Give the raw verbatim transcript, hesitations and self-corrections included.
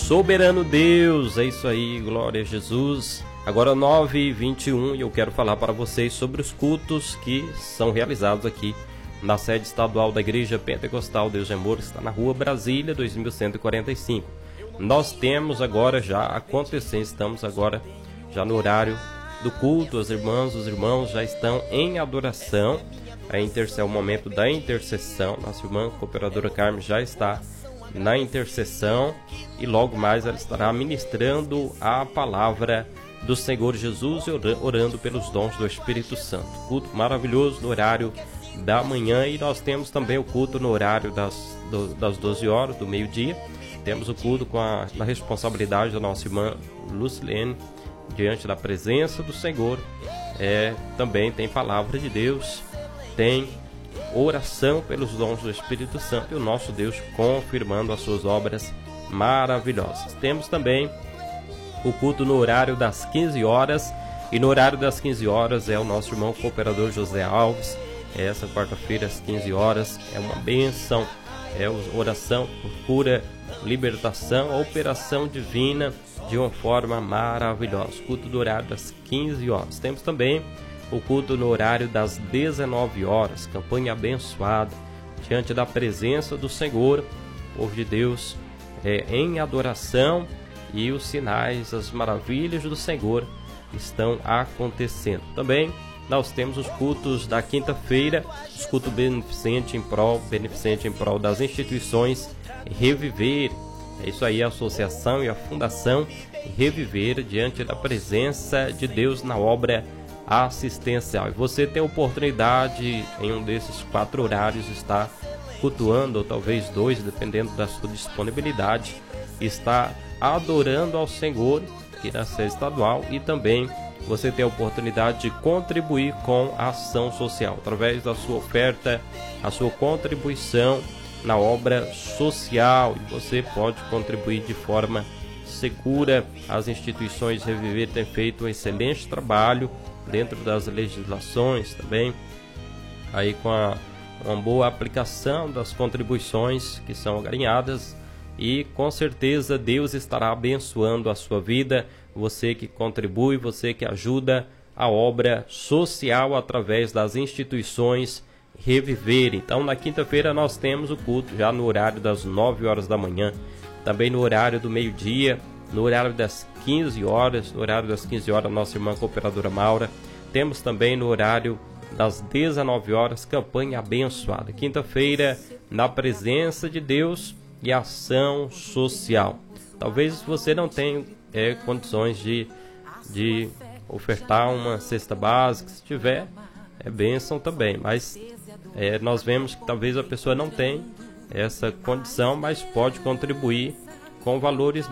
Soberano Deus, é isso aí, glória a Jesus. Agora nove e vinte e um e eu quero falar para vocês sobre os cultos que são realizados aqui na sede estadual da Igreja Pentecostal Deus de Amor, que está na Rua Brasília, dois mil cento e quarenta e cinco. Nós temos agora já acontecendo, estamos agora já no horário do culto, as irmãs, os irmãos já estão em adoração, a intercessão, o momento da intercessão. Nossa irmã cooperadora Carmen já está na intercessão e logo mais ela estará ministrando a palavra do Senhor Jesus e orando pelos dons do Espírito Santo. Culto maravilhoso no horário da manhã, e nós temos também o culto no horário das, do, das doze horas, do meio-dia. Temos o culto com a, a responsabilidade da nossa irmã Lucilene, diante da presença do Senhor. É, também tem palavra de Deus, tem oração pelos dons do Espírito Santo e o nosso Deus confirmando as suas obras maravilhosas. Temos também o culto no horário das quinze horas, e no horário das quinze horas é o nosso irmão cooperador José Alves. Essa quarta-feira às quinze horas é uma bênção, é oração por cura, libertação, operação divina de uma forma maravilhosa. Culto do horário das quinze horas. Temos também o culto no horário das dezenove horas, campanha abençoada, diante da presença do Senhor, povo de Deus, é, em adoração, e os sinais, as maravilhas do Senhor estão acontecendo. Também nós temos os cultos da quinta-feira, os cultos beneficentes em prol, beneficente em prol das instituições Reviver. É isso aí, a associação e a fundação Reviver, diante da presença de Deus na obra assistencial. E você tem a oportunidade em um desses quatro horários estar cultuando, ou talvez dois, dependendo da sua disponibilidade, está adorando ao Senhor aqui na sede estadual, e também você tem a oportunidade de contribuir com a ação social, através da sua oferta, a sua contribuição na obra social, e você pode contribuir de forma segura. As instituições Reviver têm feito um excelente trabalho dentro das legislações também, aí com a, uma boa aplicação das contribuições que são ganhadas, e com certeza Deus estará abençoando a sua vida, você que contribui, você que ajuda a obra social através das instituições Reviver. Então na quinta-feira nós temos o culto já no horário das nove horas da manhã, também no horário do meio-dia, no horário das quinze horas, no horário das quinze horas, nossa irmã cooperadora Maura. Temos também no horário das dezenove horas, campanha abençoada. Quinta-feira, na presença de Deus e ação social. Talvez você não tenha é, condições de, de ofertar uma cesta básica, se tiver, é bênção também. Mas é, nós vemos que talvez a pessoa não tenha essa condição, mas pode contribuir com valores